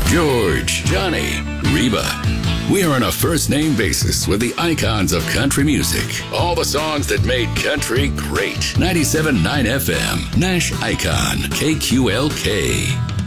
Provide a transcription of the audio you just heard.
George, Johnny, Reba. We are on a first-name basis with the icons of country music. All the songs that made country great. 97.9 FM, Nash Icon, KQLK.